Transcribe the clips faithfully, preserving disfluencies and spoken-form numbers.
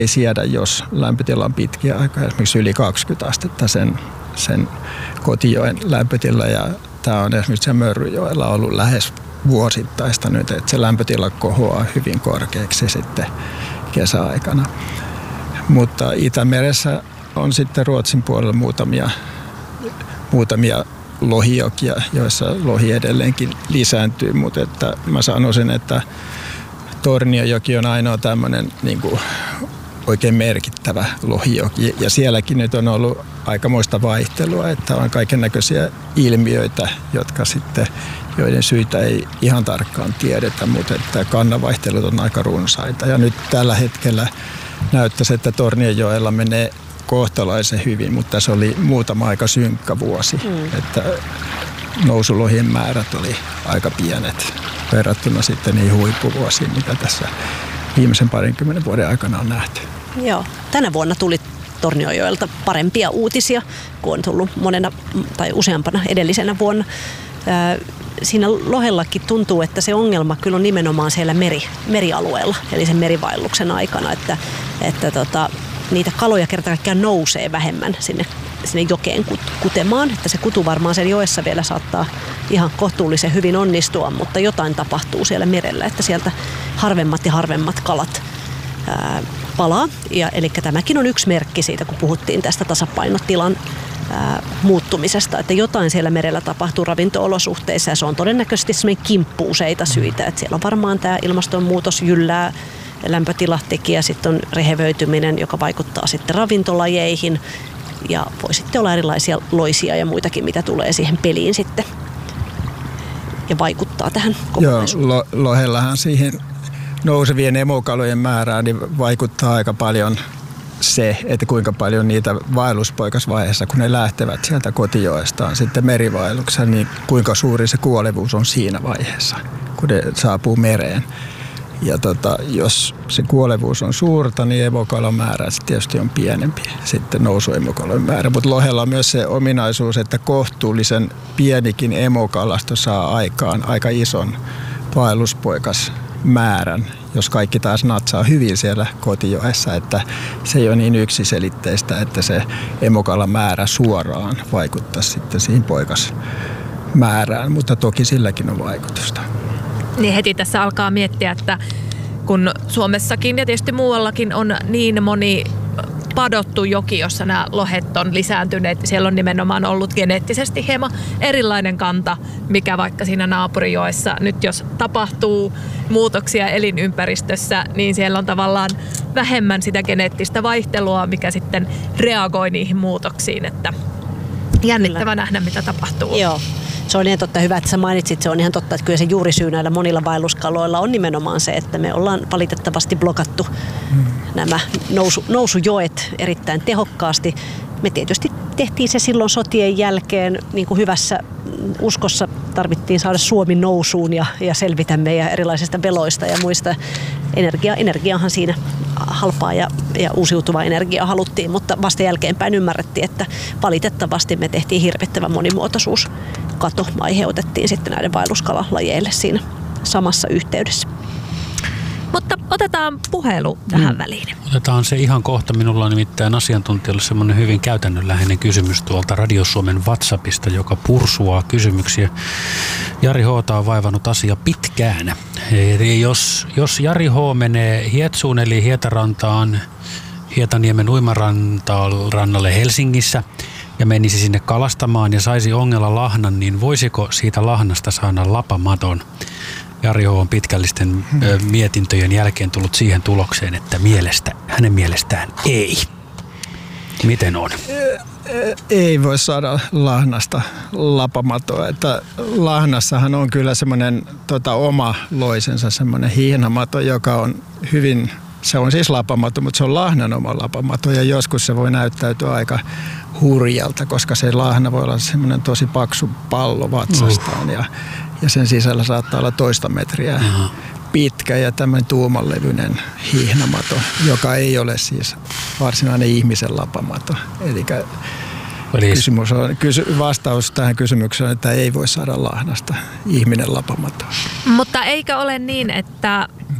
ei siedä, jos lämpötila on pitkiä aikaa, esimerkiksi yli kaksikymmentä astetta sen, sen kotijoen lämpötila. Ja tämä on esimerkiksi se Mörryjoella ollut lähes vuosittaista nyt, että se lämpötila kohoaa hyvin korkeaksi sitten kesäaikana. Mutta Itämeressä on sitten Ruotsin puolella muutamia, muutamia lohijokia, joissa lohi edelleenkin lisääntyy, mutta että mä sanoisin, että Tornionjoki on ainoa tämmöinen niin kuin oikein merkittävä lohijoki. Ja sielläkin nyt on ollut aikamoista vaihtelua, että on kaikennäköisiä ilmiöitä, jotka sitten, joiden syitä ei ihan tarkkaan tiedetä, mutta että kannanvaihtelut on aika runsaita. Ja nyt tällä hetkellä näyttäisi, että Tornionjoella menee kohtalaisen hyvin, mutta se oli muutama aika synkkä vuosi. Mm. Että nousulohien määrät oli aika pienet verrattuna sitten niihin huippuvuosiin, mitä tässä viimeisen parinkymmenen vuoden aikana on nähty. Joo. Tänä vuonna tuli Tornionjoelta parempia uutisia, kun on tullut monena tai useampana edellisenä vuonna. Siinä lohellakin tuntuu, että se ongelma kyllä on nimenomaan siellä meri, merialueella, eli sen merivaelluksen aikana, että, että tota, niitä kaloja kerta kaikkiaan nousee vähemmän sinne, sinne jokeen kutemaan. Että se kutu varmaan siellä joessa vielä saattaa ihan kohtuullisen hyvin onnistua, mutta jotain tapahtuu siellä merellä, että sieltä harvemmat ja harvemmat kalat ää, palaa. Ja, eli tämäkin on yksi merkki siitä, kun puhuttiin tästä tasapainotilan ää, muuttumisesta, että jotain siellä merellä tapahtuu ravinto-olosuhteissa ja se on todennäköisesti semmoinen kimppu useita syitä. Että siellä on varmaan tämä ilmastonmuutos jyllää, lämpötilatekijä, sitten on rehevöityminen, joka vaikuttaa sitten ravintolajeihin ja voi sitten olla erilaisia loisia ja muitakin, mitä tulee siihen peliin sitten ja vaikuttaa tähän kokonaisuuteen. Joo, lo- lohellahan siihen nousevien emokalojen määrään niin vaikuttaa aika paljon se, että kuinka paljon niitä vaelluspoikasvaiheessa, kun ne lähtevät sieltä kotijoestaan sitten merivaellukseen, niin kuinka suuri se kuolevuus on siinä vaiheessa, kun ne saapuu mereen. Ja tota, jos se kuolevuus on suurta, niin emokalon määrä tietysti on pienempi, sitten nousuemokalon määrä. Mutta lohella on myös se ominaisuus, että kohtuullisen pienikin emokalasto saa aikaan aika ison vaelluspoikasmäärän, jos kaikki taas natsaa hyvin siellä kotijoessa, että se ei ole niin yksiselitteistä, että se emokalan määrä suoraan vaikuttaa sitten siihen poikasmäärään, mutta toki silläkin on vaikutusta. Niin heti tässä alkaa miettiä, että kun Suomessakin ja tietysti muuallakin on niin moni padottu joki, jossa nämä lohet on lisääntyneet. Siellä on nimenomaan ollut geneettisesti hieman erilainen kanta, mikä vaikka siinä naapurijoessa. Nyt jos tapahtuu muutoksia elinympäristössä, niin siellä on tavallaan vähemmän sitä geneettistä vaihtelua, mikä sitten reagoi niihin muutoksiin. Että jännittävä nähdä, mitä tapahtuu. Joo. Se on ihan totta, hyvä, että sä mainitsit. Se on ihan totta, että kyllä se juurisyy näillä monilla vaelluskaloilla on nimenomaan se, että me ollaan valitettavasti blokattu hmm. nämä nousu, nousujoet erittäin tehokkaasti. Me tietysti tehtiin se silloin sotien jälkeen niin kuin hyvässä uskossa. Tarvittiin saada Suomi nousuun ja, ja selvitä meidän erilaisista veloista ja muista. Energia, energiahan siinä halpaa ja, ja uusiutuvaa energiaa haluttiin, mutta vasta jälkeenpäin ymmärrettiin, että valitettavasti me tehtiin hirvittävä monimuotoisuuskato. Aiheutettiin sitten näiden vaelluskalalajeille siinä samassa yhteydessä. Mutta otetaan puhelu tähän mm. väliin. Otetaan se ihan kohta. Minulla on nimittäin asiantuntijalle semmoinen hyvin käytännönläheinen kysymys tuolta Radio Suomen WhatsAppista, joka pursuaa kysymyksiä. Jari H. on vaivannut asia pitkään. Eli jos, jos Jari H. menee Hietsuun eli Hietarantaan, Hietaniemen uimarannalle Helsingissä ja menisi sinne kalastamaan ja saisi ongella lahnan, niin voisiko siitä lahnasta saada lapamaton? Jari H. on pitkällisten hmm. ö, mietintöjen jälkeen tullut siihen tulokseen, että mielestä, hänen mielestään ei. Miten on? Ei voi saada lahnasta lapamatoa. Että lahnassahan on kyllä semmoinen tota, oma loisensa, semmoinen hihnamato, joka on hyvin, se on siis lapamato, mutta se on lahnan oma lapamato ja joskus se voi näyttäytyä aika hurjalta, koska se lahna voi olla semmoinen tosi paksu pallo vatsastaan ja Ja sen sisällä saattaa olla toista metriä Aha. pitkä ja tämmöinen tuumanlevyinen hihnamato, joka ei ole siis varsinainen ihmisen lapamato. Elikkä kysymys on, kysy, vastaus tähän kysymykseen on, että ei voi saada lahnasta ihminen lapamato. Mutta eikö ole niin, että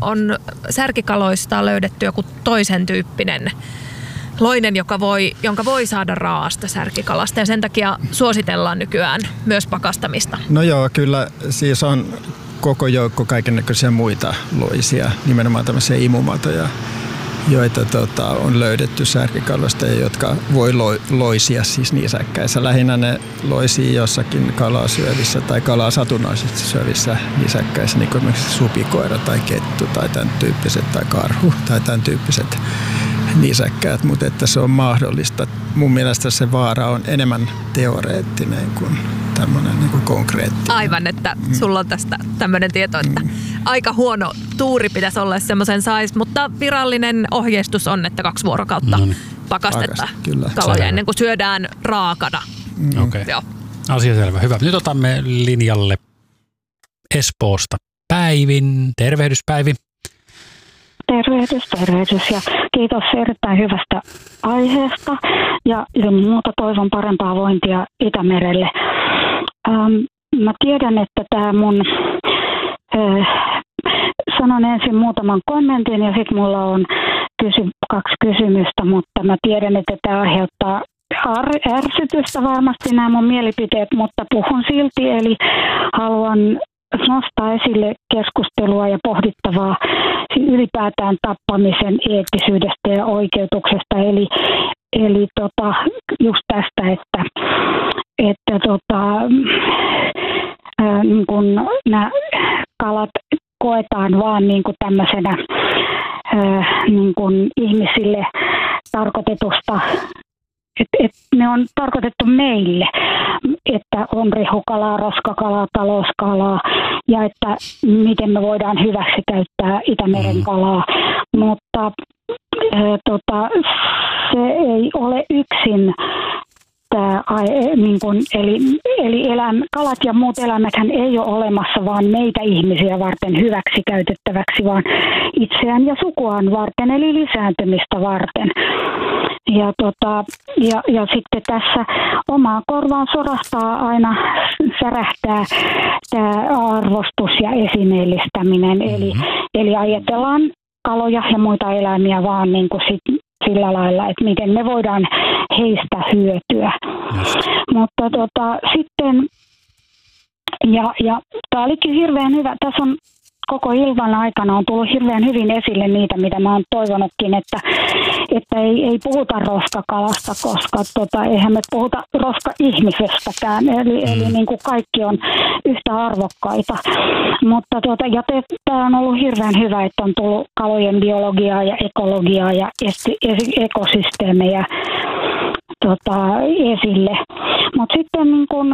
on särkikaloista löydetty joku toisen tyyppinen loinen, joka voi, jonka voi saada raasta särkikalasta ja sen takia suositellaan nykyään myös pakastamista. No joo, kyllä siis on koko joukko kaikennäköisiä muita loisia, nimenomaan tämmöisiä imumatoja, joita tota, on löydetty särkikaloista ja jotka voi lo, loisia siis nisäkkäissä. Lähinnä ne loisii jossakin kalaa syövissä tai kalaa satunnaisesti syövissä nisäkkäissä, niin kuin esimerkiksi supikoira tai kettu tai tämän tyyppiset tai karhu tai tämän tyyppiset nisäkkäät, mutta että se on mahdollista. Mun mielestä se vaara on enemmän teoreettinen kuin tämmöinen niin kuin konkreettinen. Aivan, että sulla on tästä tämmöinen tieto, että mm. aika huono tuuri pitäisi olla, jos semmoisen saisi, mutta virallinen ohjeistus on, että kaksi vuorokautta no niin. pakastetaan kaloja ennen kuin syödään raakana. Mm. Okei. Okay. Asia selvä. Hyvä. Nyt otamme linjalle Espoosta Päivin. Tervehdys, Päivi. Tervehdys, tervehdys ja kiitos erittäin hyvästä aiheesta ja ilman muuta toivon parempaa vointia Itämerelle. Ähm, mä tiedän, että tämä mun, äh, sanon ensin muutaman kommentin ja sitten mulla on kysy, kaksi kysymystä, mutta mä tiedän, että tämä aiheuttaa ar- ärsytystä varmasti nämä mun mielipiteet, mutta puhun silti, eli haluan nostaa esille keskustelua ja pohdittavaa ylipäätään tappamisen eettisyydestä ja oikeutuksesta. Eli, eli tota, just tästä, että, että tota, ää, niin kun nämä kalat koetaan vaan niin kuin tämmöisenä ää, niin kun ihmisille tarkoitetusta, että et ne on tarkoitettu meille, että on rehukalaa, roskakalaa, talouskalaa ja että miten me voidaan hyväksi käyttää Itämeren kalaa, mutta ää, tota, se ei ole yksin tämä, niin kun, eli, eli eläm, kalat ja muut eläimethän ei ole olemassa vaan meitä ihmisiä varten hyväksi käytettäväksi, vaan itseään ja sukuaan varten, eli lisääntymistä varten. Ja, tota, ja, ja sitten tässä omaan korvaan sorahtaa aina, särähtää tämä arvostus ja esineellistäminen. Mm-hmm. Eli, eli ajatellaan kaloja ja muita eläimiä vaan niin kuin sit, sillä lailla, että miten me voidaan heistä hyötyä. Yes. Mutta tota, sitten, ja, ja tämä olikin hirveän hyvä, tässä on koko illan aikana on tullut hirveän hyvin esille niitä, mitä mä oon toivonutkin, että, että ei, ei puhuta roskakalasta, koska tota, eihän me puhuta roska-ihmisestäkään, eli, mm. eli niin kuin kaikki on yhtä arvokkaita. Mutta tota, ja tämä on ollut hirveän hyvä, että on tullut kalojen biologiaa ja ekologiaa ja esi, esi, ekosysteemejä tota, esille. Mutta sitten niin kuin,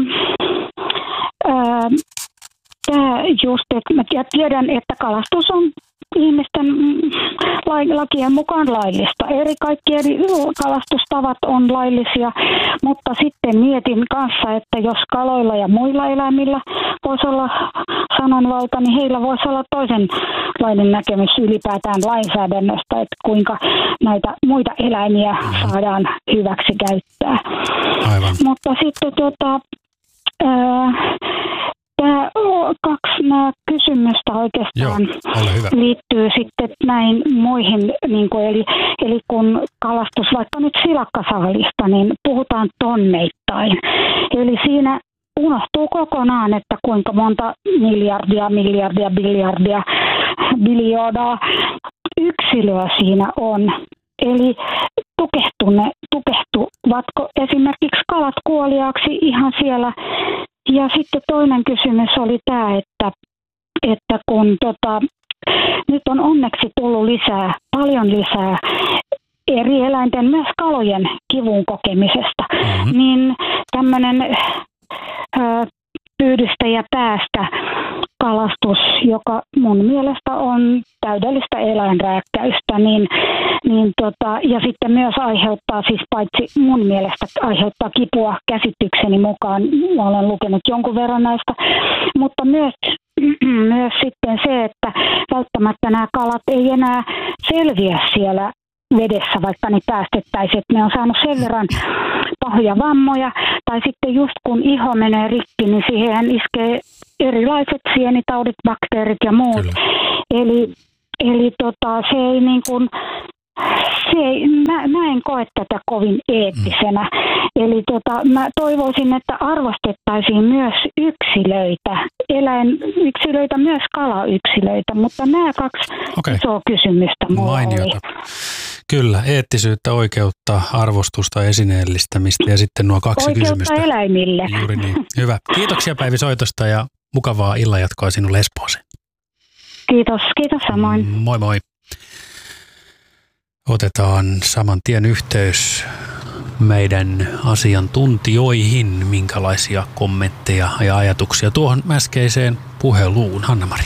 ää, Tämä just, että mä tiedän, että kalastus on ihmisten lakien mukaan laillista. Eri kaikki eri kalastustavat on laillisia, mutta sitten mietin kanssa, että jos kaloilla ja muilla eläimillä voisi olla sananvalta, niin heillä voisi olla toisenlainen näkemys ylipäätään lainsäädännöstä, että kuinka näitä muita eläimiä saadaan hyväksi käyttää. Aivan. Mutta sitten tuota... Ää, Tämä kaksi nämä kysymystä oikeastaan Joo, liittyy sitten näin muihin, niin kuin, eli, eli kun kalastus vaikka nyt silakkasaalista, niin puhutaan tonneittain. Eli siinä unohtuu kokonaan, että kuinka monta miljardia, miljardia, biljardia, biljoodaa yksilöä siinä on. Eli tukehtuneet, tukehtuvatko esimerkiksi kalat kuoliaaksi ihan siellä. Ja sitten toinen kysymys oli tämä, että, että kun tota, nyt on onneksi tullut lisää, paljon lisää eri eläinten, myös kalojen kivun kokemisesta, mm-hmm. niin tämmöinen pyydystä ja päästä kalastus, joka mun mielestä on täydellistä eläinrääkkäystä, niin, niin tota, ja sitten myös aiheuttaa, siis paitsi mun mielestä aiheuttaa kipua käsitykseni mukaan, mä olen lukenut jonkun verran näistä, mutta myös, myös sitten se, että välttämättä nämä kalat ei enää selviä siellä vedessä, vaikka ne päästettäisiin, että ne on saanut sen verran pahoja vammoja, tai sitten just kun iho menee rikki, niin siihen iskee erilaiset sienitaudit, bakteerit ja muut. Kyllä. Eli, Eli tota, se ei niin kuin, se ei, mä, mä en koe tätä kovin eettisenä. Mm. Eli tota, mä toivoisin, että arvostettaisiin myös yksilöitä, eläinyksilöitä, myös kalayksilöitä, mutta nämä kaksi okay. isoa kysymystä mulla Mainiota. oli. Kyllä, eettisyyttä, oikeutta, arvostusta, esineellistämistä ja sitten nuo kaksi oikeutta kysymystä. Oikeutta eläimille. Juuri niin. Hyvä. Kiitoksia Päivi soitosta ja mukavaa illanjatkoa sinulle Espooseen. Kiitos, kiitos samoin. Moi moi. Otetaan saman tien yhteys meidän asiantuntijoihin, minkälaisia kommentteja ja ajatuksia tuohon äskeiseen puheluun. Hanna-Mari.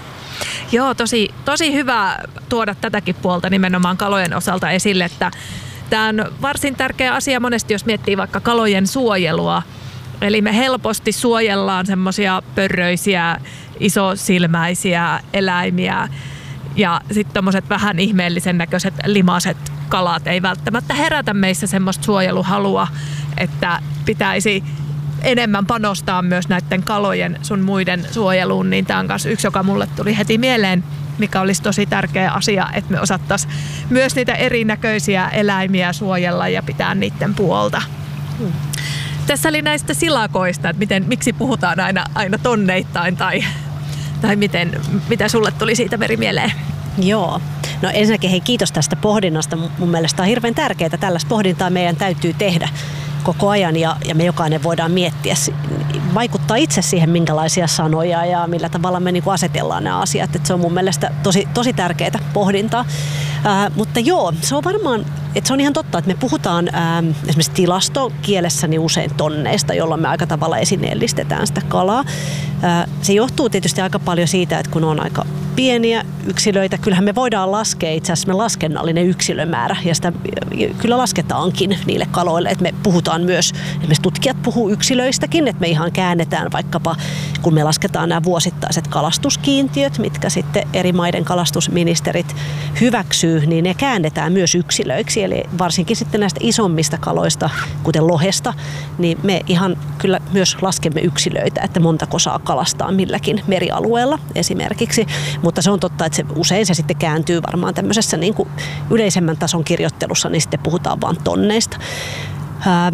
Joo, tosi, tosi hyvä tuoda tätäkin puolta nimenomaan kalojen osalta esille, että tämä on varsin tärkeä asia monesti, jos miettii vaikka kalojen suojelua. Eli me helposti suojellaan semmoisia pörröisiä, isosilmäisiä eläimiä ja sitten tommoset vähän ihmeellisen näköiset limaset kalat ei välttämättä herätä meissä semmoista suojeluhalua, että pitäisi enemmän panostaa myös näiden kalojen sun muiden suojeluun, niin tämä on myös yksi, joka mulle tuli heti mieleen, mikä olisi tosi tärkeä asia, että me osattaisiin myös niitä erinäköisiä eläimiä suojella ja pitää niiden puolta. Hmm. Tässä oli näistä silakoista, että miten, miksi puhutaan aina, aina tonneittain tai, tai miten, mitä sulle tuli siitä Meri mieleen? Joo. No ensinnäkin hei, kiitos tästä pohdinnasta. Mun mielestä on hirveän tärkeää. Tällaista pohdintaa meidän täytyy tehdä koko ajan ja, ja me jokainen voidaan miettiä, vaikuttaa itse siihen, minkälaisia sanoja ja millä tavalla me niinku asetellaan nämä asiat. Et se on mun mielestä tosi, tosi tärkeää pohdintaa. Ää, mutta joo, se on varmaan, että se on ihan totta, että me puhutaan ää, esimerkiksi tilastokielessäni usein tonneista, jolloin me aika tavalla esineellistetään sitä kalaa. Ää, se johtuu tietysti aika paljon siitä, että kun on aika pieniä yksilöitä, kyllähän me voidaan laskea itse asiassa me laskennallinen yksilömäärä ja sitä kyllä lasketaankin niille kaloille, että me puhutaan myös, esimerkiksi tutkijat puhuu yksilöistäkin, että me ihan käännetään vaikkapa, kun me lasketaan nämä vuosittaiset kalastuskiintiöt, mitkä sitten eri maiden kalastusministerit hyväksyy, niin ne käännetään myös yksilöiksi, eli varsinkin sitten näistä isommista kaloista, kuten lohesta, niin me ihan kyllä myös laskemme yksilöitä, että montako saa kalastaa milläkin merialueella esimerkiksi. Mutta se on totta, että se, usein se sitten kääntyy varmaan tämmöisessä niin kuin yleisemmän tason kirjoittelussa, niin sitten puhutaan vaan tonneista. Ää,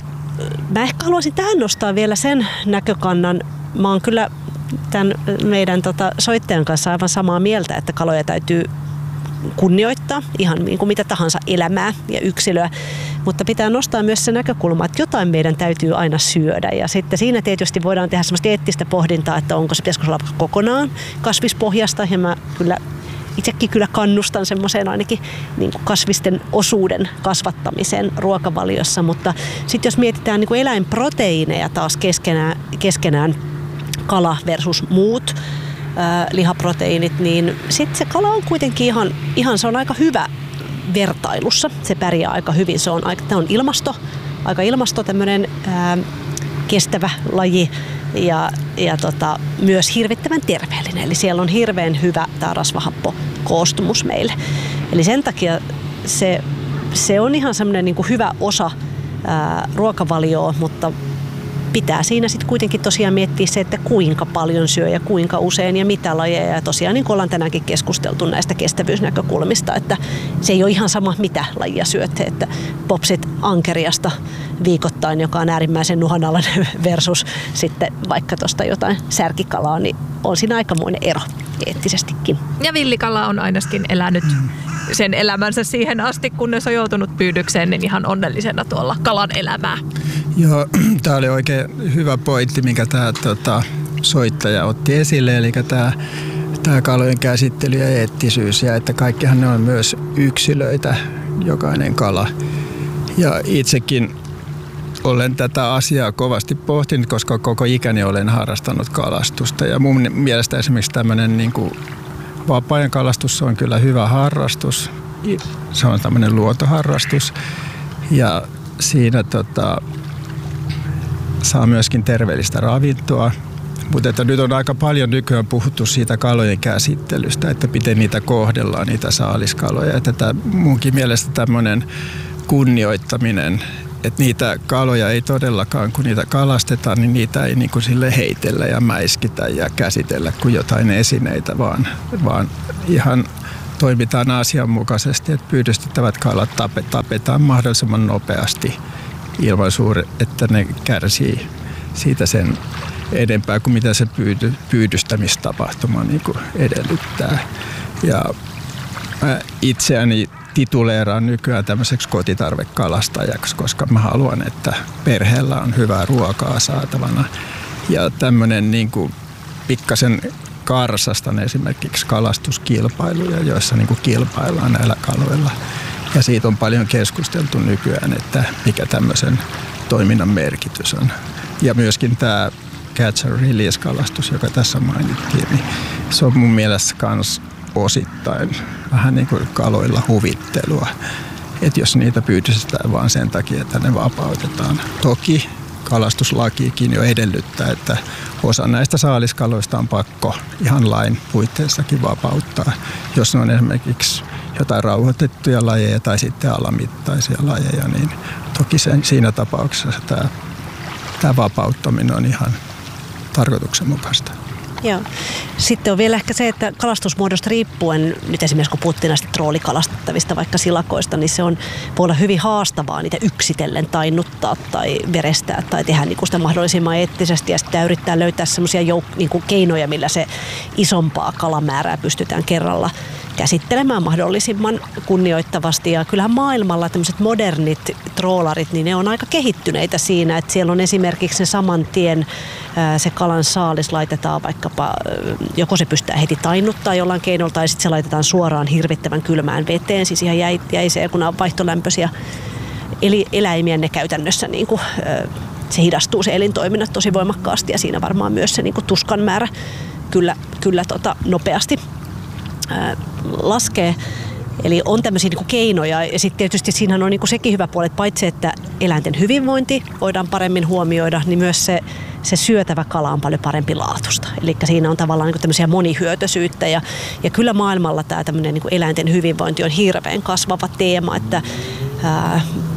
mä ehkä haluaisin tähän nostaa vielä sen näkökannan. Mä oon kyllä tämän meidän tota, soittajan kanssa aivan samaa mieltä, että kaloja täytyy kunnioittaa ihan niin kuin mitä tahansa elämää ja yksilöä, mutta pitää nostaa myös se näkökulma, että jotain meidän täytyy aina syödä ja sitten siinä tietysti voidaan tehdä semmoista eettistä pohdintaa, että onko se pitäisikö olla kokonaan kasvispohjasta ja mä kyllä itsekin kyllä kannustan semmoiseen ainakin niin kuin kasvisten osuuden kasvattamiseen ruokavaliossa, mutta sitten jos mietitään niin kuin eläinproteiineja taas keskenään, keskenään kala versus muut lihaproteiinit, niin sitten se kala on kuitenkin ihan, ihan se on aika hyvä vertailussa. Se pärjää aika hyvin. Se on, aika, tämä on ilmasto, aika ilmasto tämmöinen ää, kestävä laji ja, ja tota, myös hirvittävän terveellinen. Eli siellä on hirveän hyvä tämä rasvahappokoostumus meille. Eli sen takia se, se on ihan semmoinen niin kuin hyvä osa ää, ruokavalioa, mutta pitää siinä sitten kuitenkin tosiaan miettiä se, että kuinka paljon syö ja kuinka usein ja mitä lajeja. Ja tosiaan niin kuin ollaan tänäänkin keskusteltu näistä kestävyysnäkökulmista, että se ei ole ihan sama mitä lajia syöt, että popsit ankeriasta viikoittain, joka on äärimmäisen nuhanalainen versus sitten vaikka tuosta jotain särkikalaa, niin on siinä aikamoinen ero eettisestikin. Ja villikala on ainakin elänyt sen elämänsä siihen asti, kunnes on joutunut pyydykseen, niin ihan onnellisena tuolla kalan elämää. Joo, tämä oli oikein hyvä pointti, minkä tämä tota, soittaja otti esille, eli tämä, tämä kalojen käsittely ja eettisyys, ja että kaikkihan ne on myös yksilöitä, jokainen kala. Ja itsekin olen tätä asiaa kovasti pohtinut, koska koko ikäni olen harrastanut kalastusta, ja mun mielestä esimerkiksi tämmöinen niin kuin vapaa-ajan kalastus on kyllä hyvä harrastus, se on tämmöinen luontoharrastus, ja siinä tota, saa myöskin terveellistä ravintoa, mutta että nyt on aika paljon nykyään puhuttu siitä kalojen käsittelystä, että miten niitä kohdellaan, niitä saaliskaloja. Että tämä, munkin mielestä tämmöinen kunnioittaminen, että niitä kaloja ei todellakaan, kun niitä kalastetaan, niin niitä ei niin kuin sille heitellä ja mäiskitä ja käsitellä kuin jotain esineitä, vaan, vaan ihan toimitaan asianmukaisesti, että pyydystettävät kalat tapetaan mahdollisimman nopeasti ilman suuri, että ne kärsii siitä sen edempää kuin mitä se pyydy, pyydystämistapahtuma niin kuin edellyttää. Ja mä itseäni tituleeraan nykyään tämmöiseksi kotitarvekalastajaksi, koska mä haluan, että perheellä on hyvää ruokaa saatavana. Ja tämmöinen niin kuin pikkasen karsastan esimerkiksi kalastuskilpailuja, joissa niin kuin kilpaillaan näillä kaloilla. Ja siitä on paljon keskusteltu nykyään, että mikä tämmöisen toiminnan merkitys on. Ja myöskin tämä catch and release -kalastus, joka tässä mainittiin, niin se on mun mielestä myös osittain vähän niin kuin kaloilla huvittelua. Että jos niitä pyydystetään vaan sen takia, että ne vapautetaan. Toki kalastuslakiikin jo edellyttää, että osa näistä saaliskaloista on pakko ihan lain puitteissakin vapauttaa, jos ne on esimerkiksi jotain rauhoitettuja lajeja tai sitten alamittaisia lajeja, niin toki sen, siinä tapauksessa tämä, tämä vapauttaminen on ihan tarkoituksenmukaista. Joo. Sitten on vielä ehkä se, että kalastusmuodosta riippuen, nyt esimerkiksi kun puhuttiin näistä troolikalastettavista vaikka silakoista, niin se on, voi olla hyvin haastavaa niitä yksitellen tainnuttaa tai verestää tai tehdä niin kuin sitä mahdollisimman eettisesti ja sitten yrittää löytää semmoisia jouk- niin kuin keinoja, millä se isompaa kalamäärää pystytään kerralla käsittelemään mahdollisimman kunnioittavasti. Ja kyllähän maailmalla tämmöiset modernit troolarit, niin ne on aika kehittyneitä siinä, että siellä on esimerkiksi se saman tien se kalan saalis laitetaan vaikkapa, joko se pystytään heti tainnuttaa jollain keinolla, tai sitten se laitetaan suoraan hirvittävän kylmään veteen, siis ihan jäiseen, kun on vaihtolämpöisiä eli eläimiä, ne käytännössä niin kuin, se hidastuu se elintoiminnat tosi voimakkaasti, ja siinä varmaan myös se niin kuin tuskan määrä kyllä, kyllä tota, nopeasti ää, laskee. Eli on tämmöisiä niin kuin keinoja, ja sitten tietysti siinä on niin kuin sekin hyvä puoli, että paitsi että eläinten hyvinvointi voidaan paremmin huomioida, niin myös se, se syötävä kala on paljon parempi laatusta. Eli siinä on tavallaan niin kuin tämmöisiä monihyötyisyyttä, ja, ja kyllä maailmalla tämä tämmöinen niin kuin eläinten hyvinvointi on hirveän kasvava teema, että ää,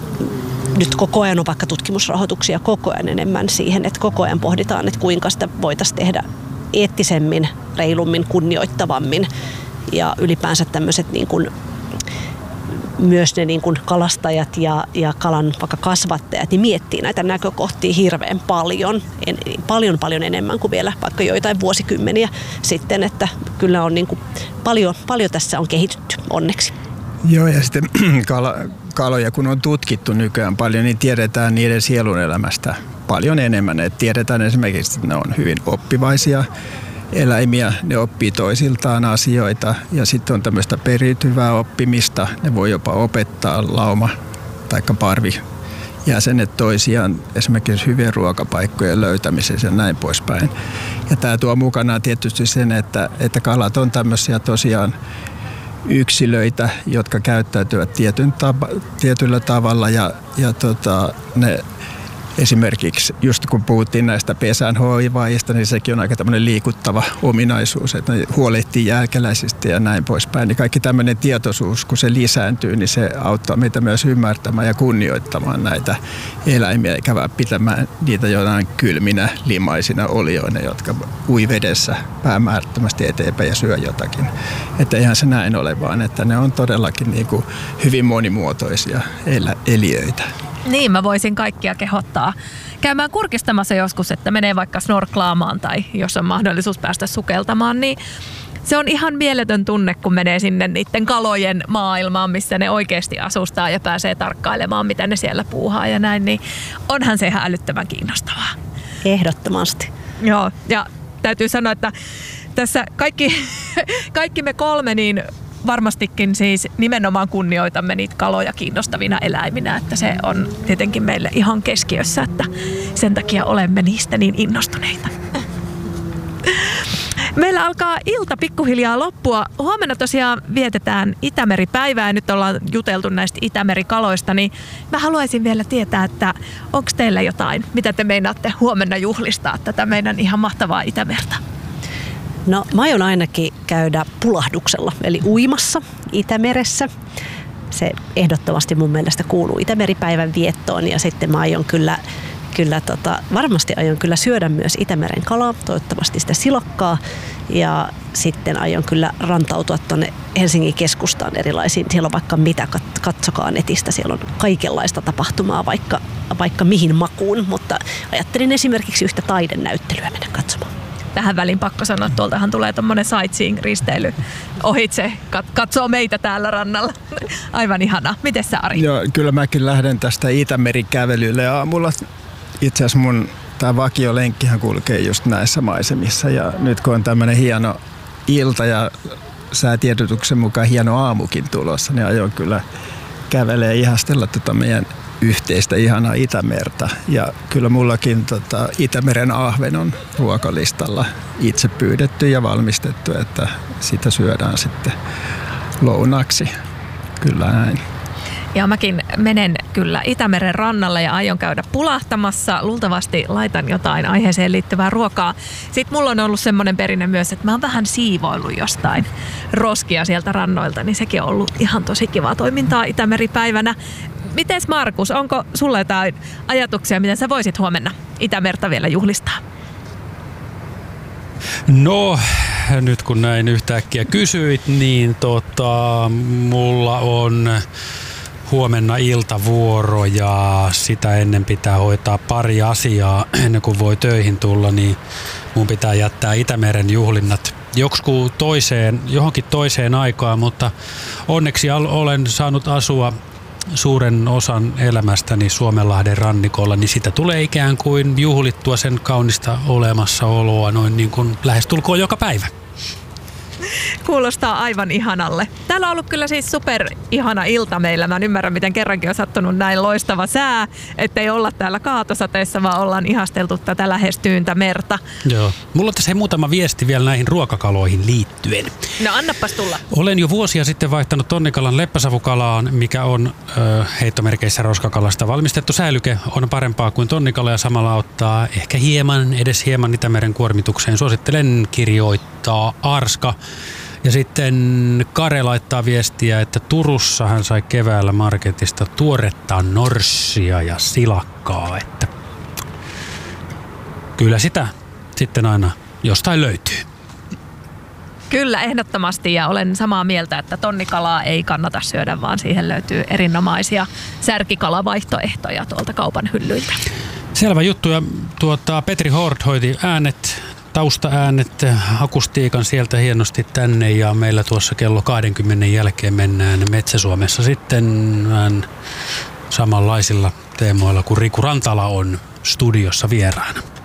nyt koko ajan on vaikka tutkimusrahoituksia koko ajan enemmän siihen, että koko ajan pohditaan, että kuinka sitä voitaisiin tehdä eettisemmin, reilummin, kunnioittavammin. Ja ylipäänsä tämmöiset niin kuin, myös ne niin kuin kalastajat ja, ja kalan vaikka kasvattajat niin miettii näitä näkökohtia hirveän paljon, en, paljon paljon enemmän kuin vielä vaikka joitain vuosikymmeniä sitten, että kyllä on niin kuin paljon, paljon tässä on kehitytty onneksi. Joo, ja sitten kala, kaloja kun on tutkittu nykyään paljon, niin tiedetään niiden sielun elämästä paljon enemmän. Et tiedetään esimerkiksi, että ne on hyvin oppivaisia eläimiä, ne oppii toisiltaan asioita ja sitten on tämmöistä periytyvää oppimista. Ne voi jopa opettaa lauma tai parvi jäsenet toisiaan esimerkiksi hyvien ruokapaikkojen löytämisessä ja näin poispäin. Ja tämä tuo mukanaan tietysti sen, että, että kalat on tämmöisiä tosiaan yksilöitä, jotka käyttäytyvät tietyn tapa, tietyllä tavalla ja, ja tota, ne esimerkiksi just kun puhuttiin näistä pesän hoivaajista, niin sekin on aika tämmöinen liikuttava ominaisuus, että ne huolehtii jälkeläisistä ja näin poispäin. Niin kaikki tämmöinen tietoisuus, kun se lisääntyy, niin se auttaa meitä myös ymmärtämään ja kunnioittamaan näitä eläimiä, eikä vaan pitämään niitä jonain kylminä, limaisina olioina, jotka ui vedessä päämäärättömästi eteenpäin ja syö jotakin. Että eihän se näin ole, vaan että ne on todellakin niin kuin hyvin monimuotoisia eliöitä. Niin, mä voisin kaikkia kehottaa käymään kurkistamassa joskus, että menee vaikka snorklaamaan tai jos on mahdollisuus päästä sukeltamaan, niin se on ihan mieletön tunne, kun menee sinne niiden kalojen maailmaan, missä ne oikeasti asustaa ja pääsee tarkkailemaan, mitä ne siellä puuhaa ja näin, niin onhan se ihan älyttömän kiinnostavaa. Ehdottomasti. Joo, ja täytyy sanoa, että tässä kaikki, kaikki me kolme, niin varmastikin siis nimenomaan kunnioitamme niitä kaloja kiinnostavina eläiminä, että se on tietenkin meille ihan keskiössä, että sen takia olemme niistä niin innostuneita. Meillä alkaa ilta pikkuhiljaa loppua. Huomenna tosiaan vietetään Itämeri-päivää ja nyt ollaan juteltu näistä Itämerikaloista, niin mä haluaisin vielä tietää, että onko teillä jotain, mitä te meinaatte huomenna juhlistaa tätä meidän ihan mahtavaa Itämerta? No mä aion ainakin käydä pulahduksella, eli uimassa Itämeressä. Se ehdottomasti mun mielestä kuuluu Itämeripäivän viettoon ja sitten mä aion kyllä kyllä tota, varmasti aion kyllä syödä myös Itämeren kalaa, toivottavasti sitä silakkaa. Ja sitten aion kyllä rantautua tuonne Helsingin keskustaan erilaisiin. Siellä on vaikka mitä, katsokaa netistä, siellä on kaikenlaista tapahtumaa vaikka, vaikka mihin makuun. Mutta ajattelin esimerkiksi yhtä taidenäyttelyä mennä katsomaan. Tähän väliin pakko sanoa, että tuoltahan tulee tommonen sightseeing-risteily ohitse. Katsoo meitä täällä rannalla. Aivan ihanaa. Mites sä, Ari? Joo, kyllä mäkin lähden tästä Itämeri-kävelylle aamulla. Itse asiassa mun tää vakiolenkkihän kulkee just näissä maisemissa. Ja nyt kun on tämmönen hieno ilta ja säätiedotuksen mukaan hieno aamukin tulossa, niin aion kyllä kävelee ihastella tota meidän yhteistä ihanaa Itämerta. Ja kyllä mullakin tota, Itämeren ahven on ruokalistalla itse pyydetty ja valmistettu, että sitä syödään sitten lounaksi. Kyllä näin. Ja mäkin menen kyllä Itämeren rannalle ja aion käydä pulahtamassa. Luultavasti laitan jotain aiheeseen liittyvää ruokaa. Sitten mulla on ollut semmoinen perinne myös, että mä oon vähän siivoillut jostain roskia sieltä rannoilta, niin sekin on ollut ihan tosi kivaa toimintaa Itämeripäivänä. Mites Markus, onko sulla jotain ajatuksia, miten sä voisit huomenna Itämerta vielä juhlistaa? No, nyt kun näin yhtäkkiä kysyit, niin tota, mulla on huomenna iltavuoro ja sitä ennen pitää hoitaa pari asiaa ennen kuin voi töihin tulla, niin mun pitää jättää Itämeren juhlinnat joksikin toiseen, johonkin toiseen aikaan, mutta onneksi olen saanut asua suuren osan elämästäni Suomenlahden rannikolla, niin sitä tulee ikään kuin juhlittua sen kaunista olemassaoloa noin niin kuin lähestulkoon joka päivä. Kuulostaa aivan ihanalle. Täällä on ollut kyllä siis super ihana ilta meillä. Mä ymmärrän, miten kerrankin on sattunut näin loistava sää, ettei olla täällä kaatosateessa, vaan ollaan ihasteltu tätä lähestyyntä merta. Joo. Mulla on tässä muutama viesti vielä näihin ruokakaloihin liittyen. No annapas tulla. Olen jo vuosia sitten vaihtanut tonnikalan leppäsavukalaan, mikä on ö, heittomerkeissä roskakalasta valmistettu säilyke. On parempaa kuin tonnikala ja samalla auttaa ehkä hieman, edes hieman Itämeren kuormitukseen. Suosittelen, kirjoittaa Arska. Ja sitten Kare laittaa viestiä, että Turussa hän sai keväällä marketista tuoretta norssia ja silakkaa. Että kyllä sitä sitten aina jostain löytyy. Kyllä, ehdottomasti, ja olen samaa mieltä, että tonnikalaa ei kannata syödä, vaan siihen löytyy erinomaisia särkikalavaihtoehtoja tuolta kaupan hyllyiltä. Selvä juttu, ja tuota, Petri Hord hoiti äänet, taustaäänet, akustiikan sieltä hienosti tänne, ja meillä tuossa kello kaksikymmentä jälkeen mennään Metsä-Suomessa sitten samanlaisilla teemoilla, kun Riku Rantala on studiossa vieraana.